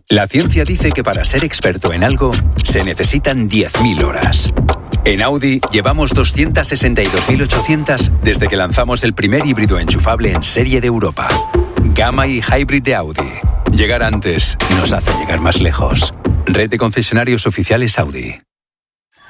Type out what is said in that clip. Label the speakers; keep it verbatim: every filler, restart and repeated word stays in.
Speaker 1: La ciencia dice que para ser experto en algo se necesitan diez mil horas. En Audi llevamos doscientas sesenta y dos mil ochocientas desde que lanzamos el primer híbrido enchufable en serie de Europa. Gamma y Hybrid de Audi. Llegar antes nos hace llegar más lejos. Red de concesionarios oficiales Audi.